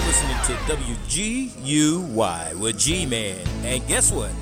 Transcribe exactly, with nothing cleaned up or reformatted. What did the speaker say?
listening to W G U Y with G-Man. And guess what?